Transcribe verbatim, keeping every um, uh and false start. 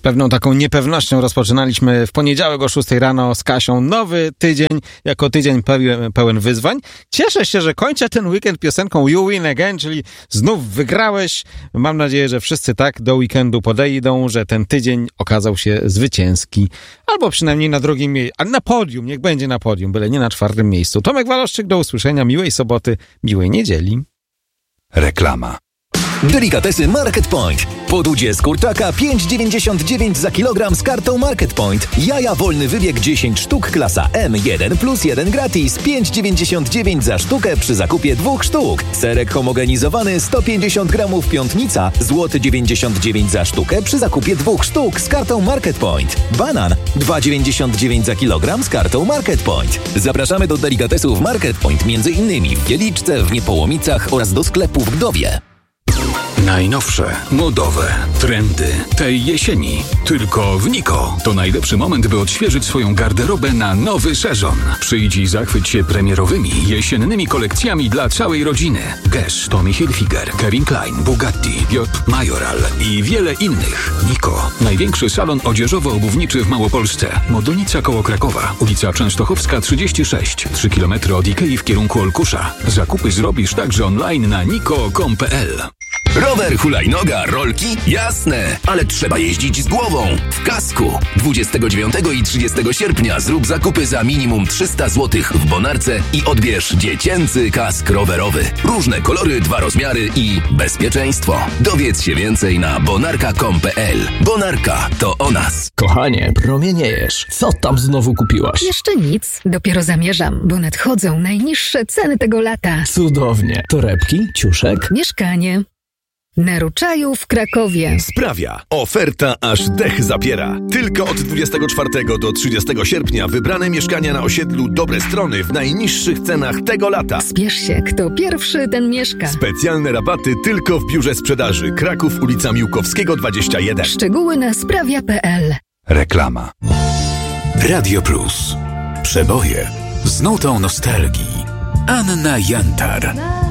pewną taką niepewnością rozpoczynaliśmy w poniedziałek o szóstej rano z Kasią nowy tydzień, jako tydzień pełen, pełen wyzwań. Cieszę się, że kończę ten weekend piosenką You Win Again, czyli znów wygrałeś. Mam nadzieję, że wszyscy tak do weekendu podejdą, że ten tydzień okazał się zwycięski. Albo przynajmniej na drugim miejscu, a na podium, niech będzie na podium, byle nie na czwartym miejscu. Tomek Waloszczyk, do usłyszenia, miłej soboty, miłej niedzieli. Reklama. Delikatesy Market Point. Podudzie z kurczaka pięć dziewięćdziesiąt dziewięć za kilogram z kartą Market Point. Jaja wolny wybieg dziesięć sztuk, klasa M, jeden plus jeden gratis, pięć dziewięćdziesiąt dziewięć za sztukę przy zakupie dwóch sztuk. Serek homogenizowany sto pięćdziesiąt gramów piątnica, złoty dziewięćdziesiąt dziewięć za sztukę przy zakupie dwóch sztuk z kartą Market Point. Banan dwa dziewięćdziesiąt dziewięć za kilogram z kartą Market Point. Zapraszamy do delikatesów Market Point, między innymi w Wieliczce, w Niepołomicach oraz do sklepu w Gdowie. Najnowsze, modowe, trendy tej jesieni. Tylko w Niko. To najlepszy moment, by odświeżyć swoją garderobę na nowy sezon. Przyjdź i zachwyć się premierowymi, jesiennymi kolekcjami dla całej rodziny. Guess, Tommy Hilfiger, Kevin Klein, Bugatti, Piotr Majoral i wiele innych. Niko. Największy salon odzieżowo-obuwniczy w Małopolsce. Modonica koło Krakowa. Ulica Częstochowska trzydzieści sześć. trzy kilometry od Ikei w kierunku Olkusza. Zakupy zrobisz także online na niko kropka com kropka pe el. Rower, hulajnoga, rolki? Jasne, ale trzeba jeździć z głową, w kasku. dwudziestego dziewiątego i trzydziestego sierpnia zrób zakupy za minimum trzysta złotych w Bonarce i odbierz dziecięcy kask rowerowy. Różne kolory, dwa rozmiary i bezpieczeństwo. Dowiedz się więcej na bonarka kropka com kropka pe el. Bonarka, to o nas. Kochanie, promieniejesz. Co tam znowu kupiłaś? Jeszcze nic. Dopiero zamierzam, bo nadchodzą najniższe ceny tego lata. Cudownie. Torebki, ciuszek? Mieszkanie. Na Ruczaju w Krakowie. Sprawia. Oferta aż dech zapiera. Tylko od dwudziestego czwartego do trzydziestego sierpnia wybrane mieszkania na osiedlu Dobre Strony w najniższych cenach tego lata. Spiesz się, kto pierwszy, ten mieszka. Specjalne rabaty tylko w biurze sprzedaży. Kraków, ulica Miłkowskiego dwadzieścia jeden. Szczegóły na sprawia kropka pe el. Reklama. Radio Plus. Przeboje z nutą nostalgii. Anna Jantar.